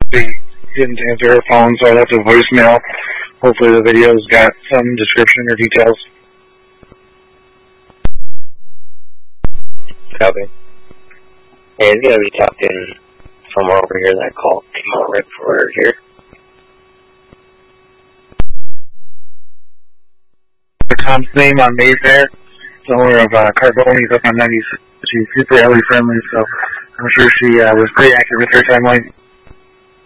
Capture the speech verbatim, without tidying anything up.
She didn't answer her phone, so I left a voicemail. Hopefully the video's got some description or details. Copy. Yeah, he's gonna be talking from over here. That call came out right before we were here. Tom's name on Mayfair, the owner of uh, Carboni's up on ninety-six. She's super Ellie friendly, so I'm sure she uh, was pretty accurate with her timeline.